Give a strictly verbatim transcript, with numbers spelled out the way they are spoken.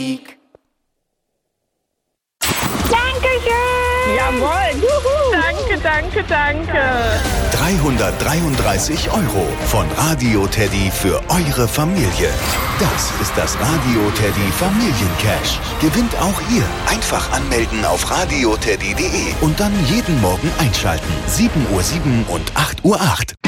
Dankeschön! Jawohl! Juhu. Danke, danke, danke! dreihundertdreiunddreißig Euro von Radio Teddy für eure Familie. Das ist das Radio Teddy Familiencash. Gewinnt auch ihr. Einfach anmelden auf radioteddy punkt de und dann jeden Morgen einschalten. sieben Uhr sieben und acht Uhr acht.